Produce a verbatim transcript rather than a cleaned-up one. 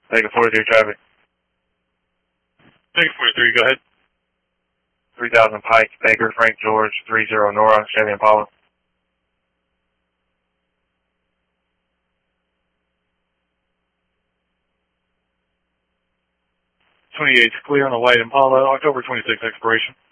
Taking forty-three traffic. Taking forty-three, go ahead. three thousand Pike, Baker, Frank George, three zero Nora, Chevy Impala. twenty-eight's clear on the white Impala, October twenty-sixth expiration.